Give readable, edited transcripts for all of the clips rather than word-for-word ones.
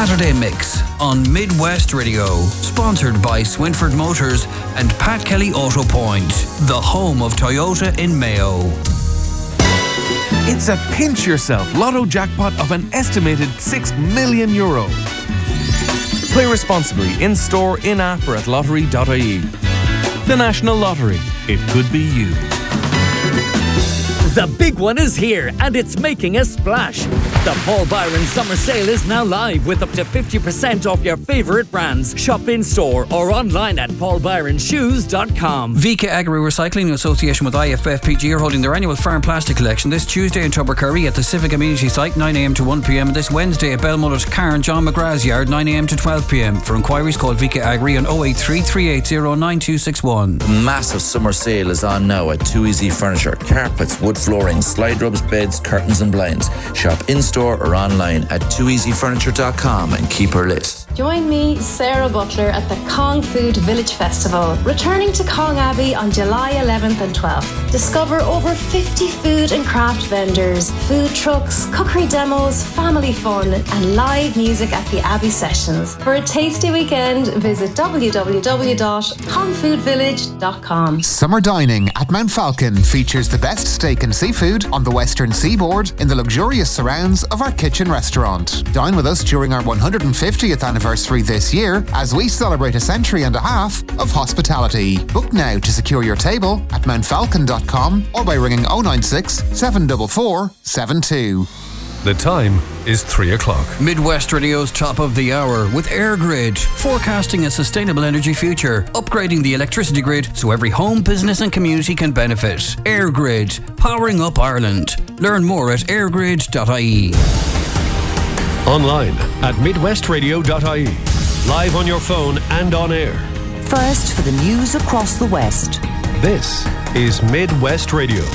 Saturday Mix on Midwest Radio, sponsored by Swinford Motors and Pat Kelly Auto Point, the home of Toyota in Mayo. It's a pinch yourself lotto jackpot of an estimated €6 million. Play responsibly in store, in app or at lottery.ie. The National Lottery. It could be you. The big one is here, and it's making a splash. The Paul Byron Summer Sale is now live with up to 50% off your favourite brands. Shop in store or online at paulbyronshoes.com. Vika Agri Recycling in association with IFFPG are holding their annual farm plastic collection this Tuesday in Tubbercurry at the Civic Amenity Site, 9am to 1pm, and this Wednesday at Belmullet, Carn, John McGrath's Yard, 9am to 12pm. For inquiries, call Vika Agri on 083 380 9261. The massive summer sale is on now at Too Easy Furniture. Carpets, wood flooring, slide rubs, beds, curtains and blinds. Shop in-store or online at tooeasyfurniture.com and keep her list. Join me, Sarah Butler, at the Kong Food Village Festival, returning to Kong Abbey on July 11th and 12th. Discover over 50 food and craft vendors, food trucks, cookery demos, family fun and live music at the Abbey Sessions. For a tasty weekend, visit www.kongfoodvillage.com. Summer dining at Mount Falcon features the best steak and seafood on the western seaboard in the luxurious surrounds of our kitchen restaurant. Dine with us during our 150th anniversary this year as we celebrate a century and a half of hospitality. Book now to secure your table at mountfalcon.com or by ringing 096 744 72. The time is 3 o'clock. Midwest Radio's top of the hour with AirGrid, forecasting a sustainable energy future, upgrading the electricity grid so every home, business and community can benefit. AirGrid, powering up Ireland. Learn more at airgrid.ie. Online at midwestradio.ie. Live on your phone and on air. First for the news across the West. This is Midwest Radio.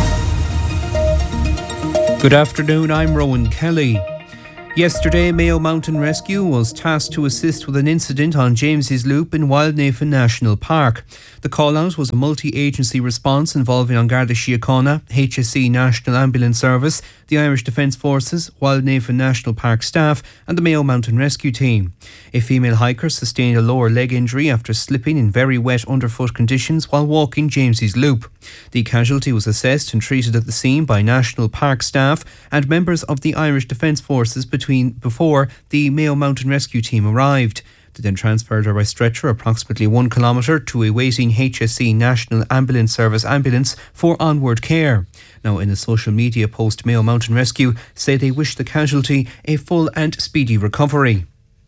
Good afternoon, I'm Rowan Kelly. Yesterday, Mayo Mountain Rescue was tasked to assist with an incident on James's Loop in Wildnafen National Park. The call-out was a multi-agency response involving An Garda Síochána, HSE National Ambulance Service, the Irish Defence Forces, Wildnafen National Park staff and the Mayo Mountain Rescue team. A female hiker sustained a lower leg injury after slipping in very wet underfoot conditions while walking James's Loop. The casualty was assessed and treated at the scene by National Park staff and members of the Irish Defence Forces before the Mayo Mountain Rescue team arrived. They then transferred her by stretcher approximately 1 kilometre to a waiting HSE National Ambulance Service ambulance for onward care. Now, in a social media post, Mayo Mountain Rescue say they wish the casualty a full and speedy recovery.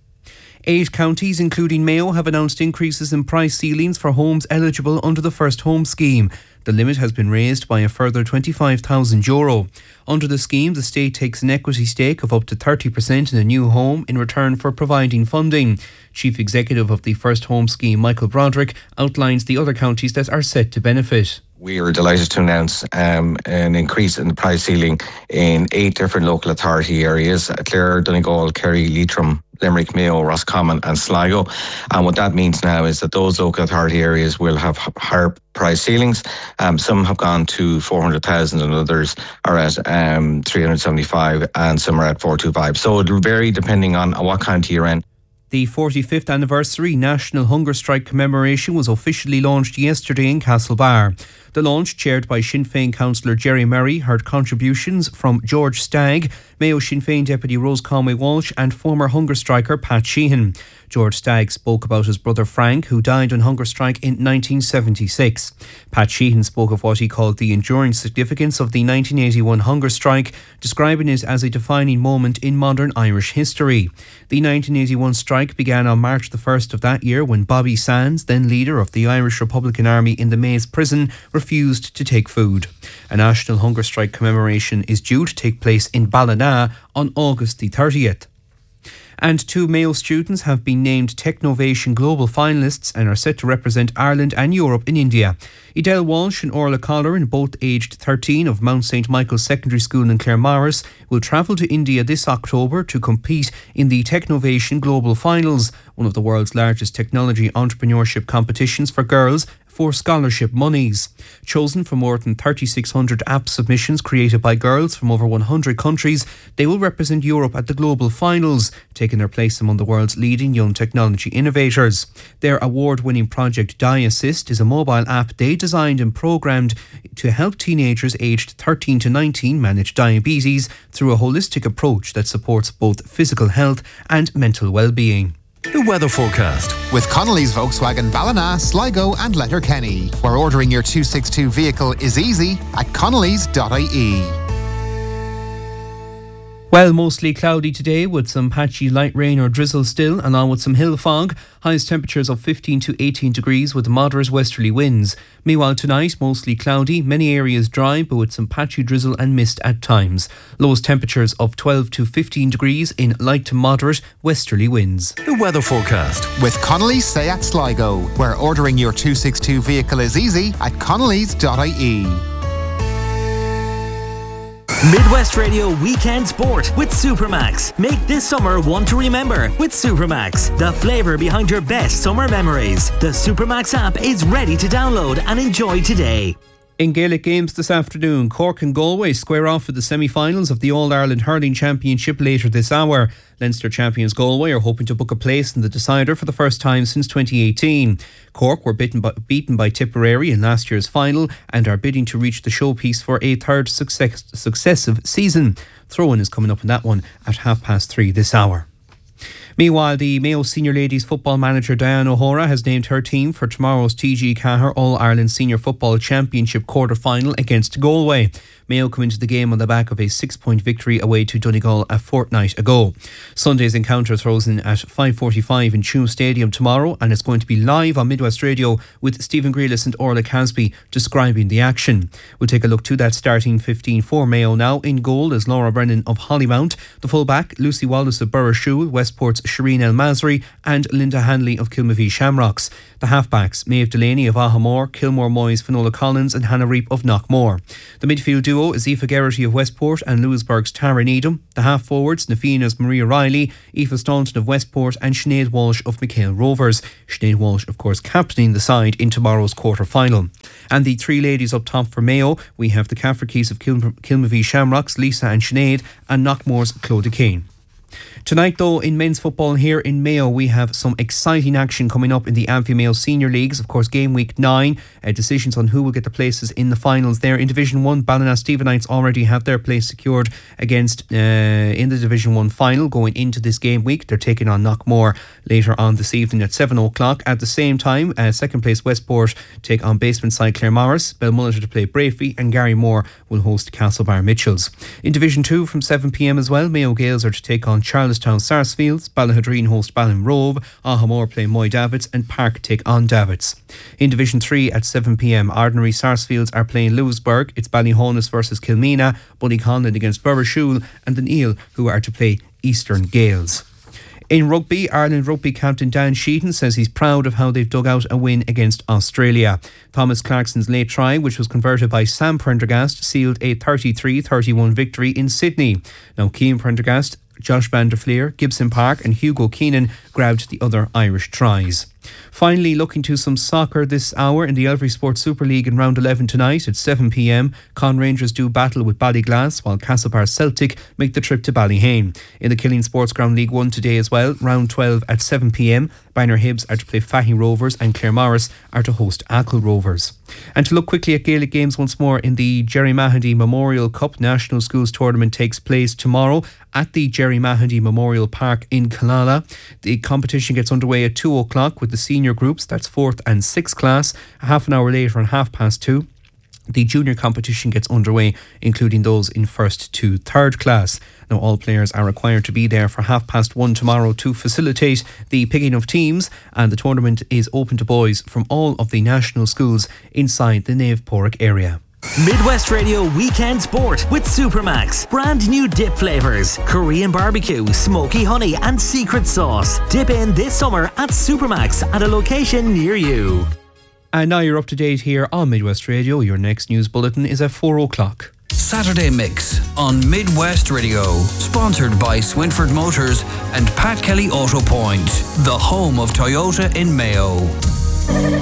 8 counties, including Mayo, have announced increases in price ceilings for homes eligible under the First Home Scheme. The limit has been raised by a further €25,000. Under the scheme, the state takes an equity stake of up to 30% in a new home in return for providing funding. Chief Executive of the First Home Scheme, Michael Broderick, outlines the other counties that are set to benefit. We are delighted to announce an increase in the price ceiling in 8 different local authority areas: Clare, Donegal, Kerry, Leitrim, Limerick, Mayo, Roscommon and Sligo. And what that means now is that those local authority areas will have higher price ceilings. Some have gone to 400,000 and others are at 375 and some are at 425. So it'll vary depending on what county you're in. The 45th anniversary National Hunger Strike commemoration was officially launched yesterday in Castlebar. The launch, chaired by Sinn Féin councillor Jerry Murray, heard contributions from George Stagg, Mayo Sinn Féin deputy Rose Conway Walsh and former hunger striker Pat Sheehan. George Stagg spoke about his brother Frank, who died on hunger strike in 1976. Pat Sheehan spoke of what he called the enduring significance of the 1981 hunger strike, describing it as a defining moment in modern Irish history. The 1981 strike began on March the 1st of that year when Bobby Sands, then leader of the Irish Republican Army in the Maze prison, refused to take food. A national hunger strike commemoration is due to take place in Ballina on August the 30th. And 2 Mayo students have been named Technovation Global finalists and are set to represent Ireland and Europe in India. Edel Walsh and Orla Colleran, both aged 13, of Mount St Michael's Secondary School in Claremorris, will travel to India this October to compete in the Technovation Global Finals, one of the world's largest technology entrepreneurship competitions for girls for scholarship monies. Chosen from more than 3,600 app submissions created by girls from over 100 countries, they will represent Europe at the global finals, taking their place among the world's leading young technology innovators. Their award-winning project DiAssist is a mobile app they designed and programmed to help teenagers aged 13 to 19 manage diabetes through a holistic approach that supports both physical health and mental well-being. The weather forecast. With Connolly's Volkswagen Ballina, Sligo and Letterkenny, where ordering your 262 vehicle is easy at connellys.ie. Well, mostly cloudy today with some patchy light rain or drizzle still, along with some hill fog. Highest temperatures of 15 to 18 degrees with moderate westerly winds. Meanwhile, tonight, mostly cloudy, many areas dry, but with some patchy drizzle and mist at times. Lowest temperatures of 12 to 15 degrees in light to moderate westerly winds. The weather forecast. With Connolly's Seat Sligo, where ordering your 262 vehicle is easy at connellys.ie. Midwest Radio Weekend Sport with Supermax. Make this summer one to remember with Supermax, the flavour behind your best summer memories. The Supermax app is ready to download and enjoy today. In Gaelic games this afternoon, Cork and Galway square off for the semi-finals of the All-Ireland Hurling Championship later this hour. Leinster champions Galway are hoping to book a place in the decider for the first time since 2018. Cork were beaten by Tipperary in last year's final and are bidding to reach the showpiece for a third successive season. Throw-in is coming up in that one at 3:30 this hour. Meanwhile, the Mayo Senior Ladies football manager Diane O'Hora has named her team for tomorrow's TG Cahir All-Ireland Senior Football Championship quarter-final against Galway. Mayo come into the game on the back of a 6-point victory away to Donegal a fortnight ago. Sunday's encounter throws in at 5:45 in Tuam Stadium tomorrow, and it's going to be live on Midwest Radio with Stephen Grealis and Orla Casby describing the action. We'll take a look to that starting 15 for Mayo now. In goal is Laura Brennan of Hollymount, the full-back Lucy Wallace of Burrishoole, Westport's Shireen El Masri and Linda Hanley of Kilmavie Shamrocks. The half-backs Maeve Delaney of Ahamore, Kilmore Moyes, Finola Collins and Hannah Reap of Knockmore. The midfield duo is Aoife Geraghty of Westport and Lewisburg's Tara Needham. The half-forwards Nafina's Maria Riley, Aoife Staunton of Westport and Sinead Walsh of McHale Rovers. Sinead Walsh, of course, captaining the side in tomorrow's quarter-final. And the three ladies up top for Mayo, we have the Cafferkeys of Kilmavie Shamrocks, Lisa and Sinead, and Knockmore's Clodagh Kane. Tonight, though, in men's football here in Mayo, we have some exciting action coming up in the Amphy Mayo Senior Leagues. Of course, game week 9, decisions on who will get the places in the finals there. In Division 1, Ballina-Stephenites already have their place secured against in the Division 1 final going into this game week. They're taking on Knockmore later on this evening at 7 o'clock. At the same time, second place Westport take on basement side Claremorris. Belmullet to play Brafey, and Gary Moore will host Castlebar Mitchells. In Division 2 from 7 p.m. as well, Mayo Gales are to take on Charlestown Sarsfields, Ballahadreen host Ballinrobe, Ahamore play Moy Davids and Park take on Davids. In Division 3 at 7 p.m, Ordinary Sarsfields are playing Lewisburg. It's Ballyhonus versus Kilmena, Bunnyconlin against Burrishoole and the Neil who are to play Eastern Gales. In rugby, Ireland rugby captain Dan Sheehan says he's proud of how they've dug out a win against Australia. Thomas Clarkson's late try, which was converted by Sam Prendergast, sealed a 33-31 victory in Sydney. Now Cian Prendergast, Josh van der Fleer, Gibson Park and Hugo Keenan grabbed the other Irish tries. Finally, looking to some soccer this hour in the Elvery Sports Super League in round 11 tonight at 7 p.m. Con Rangers do battle with Ballyglass while Castlebar Celtic make the trip to Ballyhane. In the Killeen Sports Ground League 1 today as well, round 12 at 7 p.m. Bynner Hibs are to play Fahy Rovers and Claremorris are to host Achill Rovers. And to look quickly at Gaelic games once more in the Jerry Mahoney Memorial Cup National Schools Tournament takes place tomorrow at the Jerry Mahoney Memorial Park in Killala. The competition gets underway at 2 o'clock with the senior groups, that's 4th and 6th class. Half an hour later on 2:30. The junior competition gets underway, including those in 1st to 3rd class. Now, all players are required to be there for 1:30 tomorrow to facilitate the picking of teams, and the tournament is open to boys from all of the national schools inside the Nave Porrick area. Midwest Radio Weekend Sport with Supermax. Brand new dip flavours. Korean barbecue, smoky honey and secret sauce. Dip in this summer at Supermax at a location near you. And now you're up to date here on Midwest Radio. Your next news bulletin is at 4 o'clock. Saturday Mix on Midwest Radio. Sponsored by Swinford Motors and Pat Kelly Auto Point, the home of Toyota in Mayo.